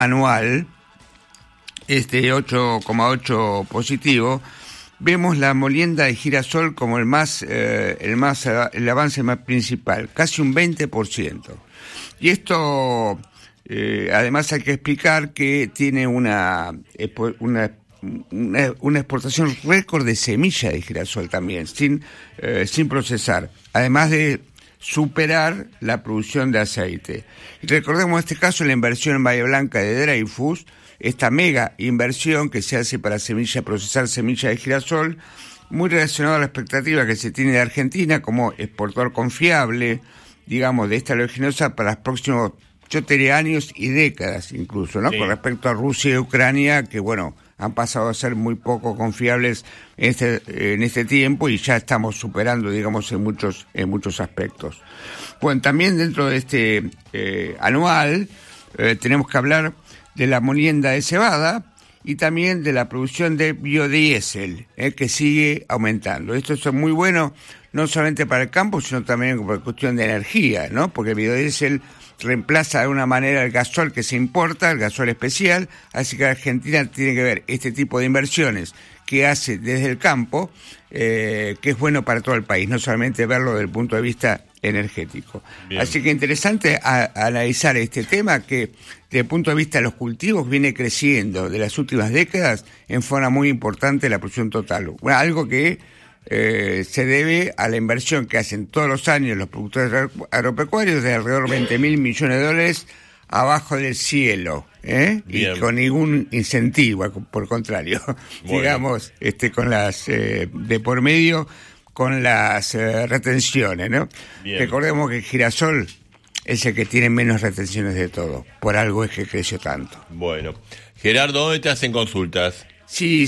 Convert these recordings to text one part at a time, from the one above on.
anual, este 8,8 positivo, vemos la molienda de girasol como el avance más principal, casi un 20%. Y esto, además hay que explicar que tiene una exportación récord de semilla de girasol también, sin procesar, además de superar la producción de aceite. Y recordemos en este caso la inversión en Bahía Blanca de Dreyfus, esta mega inversión que se hace para procesar semilla de girasol, muy relacionada a la expectativa que se tiene de Argentina como exportador confiable, digamos, de esta oleaginosa para los próximos, yo te diría, años y décadas incluso, ¿no? Sí. Con respecto a Rusia y Ucrania, que bueno, han pasado a ser muy poco confiables en este tiempo y ya estamos superando, digamos, en muchos aspectos. Bueno, también dentro de este anual tenemos que hablar de la molienda de cebada y también de la producción de biodiesel, que sigue aumentando. Esto es muy bueno, no solamente para el campo, sino también por cuestión de energía, ¿no? Porque el biodiesel reemplaza de alguna manera el gasol que se importa, el gasol especial, así que Argentina tiene que ver este tipo de inversiones que hace desde el campo, que es bueno para todo el país, no solamente verlo desde el punto de vista energético. Bien. Así que interesante analizar este tema que desde el punto de vista de los cultivos viene creciendo de las últimas décadas en forma muy importante la producción total. Algo que se debe a la inversión que hacen todos los años los productores agropecuarios de alrededor de $20.000 millones abajo del cielo, y con ningún incentivo, por contrario, bueno. Digamos, con las de por medio, con las retenciones, ¿no? Bien. Recordemos que el girasol es el que tiene menos retenciones de todo, por algo es que creció tanto. Bueno, Gerardo, ¿dónde te hacen consultas? Sí,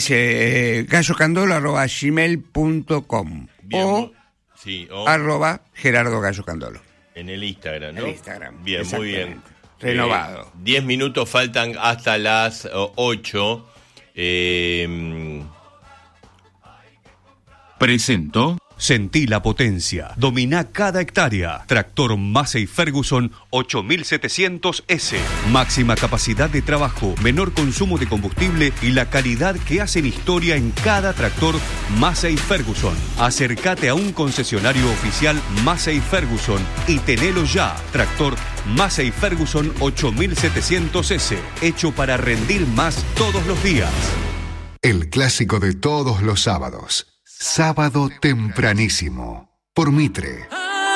gallocandolo@gmail.com o @GerardoGalloCandolo. En el Instagram, ¿no? En el Instagram. Bien, muy bien. Renovado. 10 minutos faltan hasta las 8. Presento. Sentí la potencia. Domina cada hectárea. Tractor Massey Ferguson 8700S. Máxima capacidad de trabajo, menor consumo de combustible y la calidad que hacen historia en cada tractor Massey Ferguson. Acércate a un concesionario oficial Massey Ferguson y tenelo ya. Tractor Massey Ferguson 8700S. Hecho para rendir más todos los días. El clásico de todos los sábados. Sábado tempranísimo, por Mitre.